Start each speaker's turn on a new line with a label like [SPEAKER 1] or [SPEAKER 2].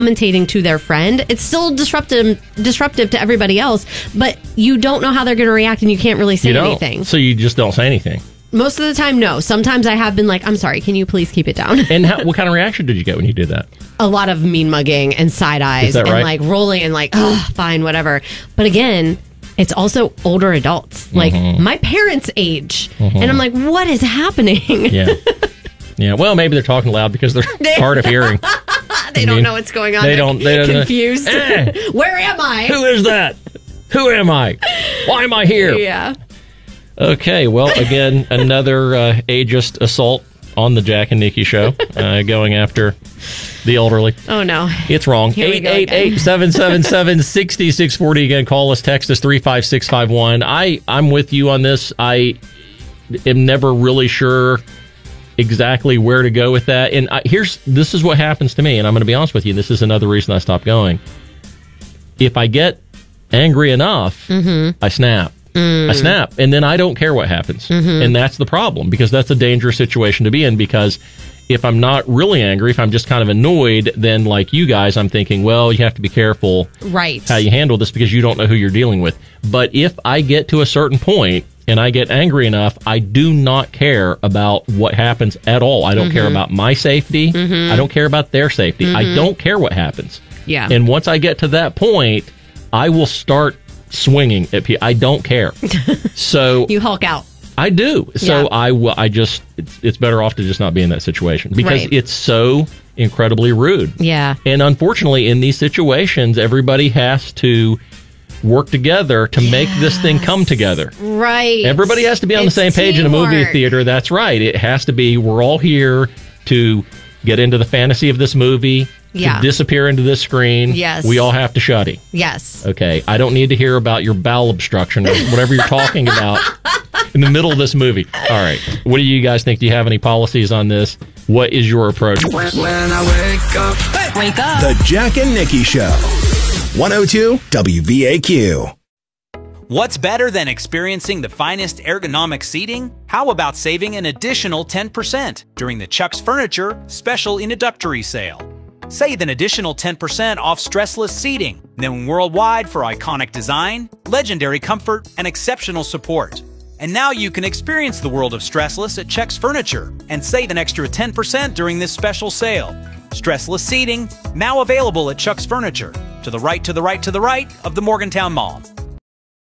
[SPEAKER 1] commentating to their friend. It's still disruptive to everybody else, but you don't know how they're going to react and you can't really say anything.
[SPEAKER 2] So you just don't say anything.
[SPEAKER 1] Most of the time, no. Sometimes I have been like, I'm sorry, can you please keep it down?
[SPEAKER 2] And what kind of reaction did you get when you did that?
[SPEAKER 1] A lot of mean mugging and side eyes and
[SPEAKER 2] right?
[SPEAKER 1] like rolling and like, oh, fine, whatever. But again, it's also older adults, like my parents' age. And I'm like, what is happening?
[SPEAKER 2] Yeah. Yeah. Well, maybe they're talking loud because they're hard of hearing.
[SPEAKER 1] They don't know what's going on.
[SPEAKER 2] They don't
[SPEAKER 1] confused. Where am I?
[SPEAKER 2] Who is that? Who am I? Why am I here?
[SPEAKER 1] Yeah.
[SPEAKER 2] Okay, well, again, another ageist assault on the Jack and Nikki show, going after the elderly.
[SPEAKER 1] Oh, no.
[SPEAKER 2] It's wrong. 888-777-6640. Again, call us, text us, 35651. I'm with you on this. I am never really sure exactly where to go with that. And this is what happens to me, and I'm going to be honest with you. This is another reason I stopped going. If I get angry enough, I snap. I snap, and then I don't care what happens. And that's the problem, because that's a dangerous situation to be in, because if I'm not really angry, if I'm just kind of annoyed, then like you guys, I'm thinking, well, you have to be careful how you handle this because you don't know who you're dealing with. But if I get to a certain point and I get angry enough, I do not care about what happens at all. I don't care about my safety. I don't care about their safety. I don't care what happens.
[SPEAKER 1] Yeah.
[SPEAKER 2] And once I get to that point, I will start swinging at people. I don't care. So
[SPEAKER 1] you Hulk out.
[SPEAKER 2] I do. So
[SPEAKER 1] yeah.
[SPEAKER 2] It's better off to just not be in that situation, because it's so incredibly rude.
[SPEAKER 1] Yeah.
[SPEAKER 2] And unfortunately, in these situations, everybody has to work together to make this thing come together.
[SPEAKER 1] Right.
[SPEAKER 2] Everybody has to be on the same page in a movie theater. That's right. It has to be, we're all here to get into the fantasy of this movie, to disappear into this screen.
[SPEAKER 1] Yes.
[SPEAKER 2] We all have to shuddy.
[SPEAKER 1] Yes.
[SPEAKER 2] Okay. I don't need to hear about your bowel obstruction or whatever you're talking about in the middle of this movie. All right. What do you guys think? Do you have any policies on this? What is your approach?
[SPEAKER 3] When I wake up.
[SPEAKER 4] The Jack and Nikki Show. 102 WVAQ.
[SPEAKER 5] What's better than experiencing the finest ergonomic seating? How about saving an additional 10% during the Chuck's Furniture special introductory sale? Save an additional 10% off stressless seating, known worldwide for iconic design, legendary comfort, and exceptional support. And now you can experience the world of stressless at Chuck's Furniture and save an extra 10% during this special sale. Stressless seating, now available at Chuck's Furniture, to the right, to the right, to the right of the Morgantown Mall.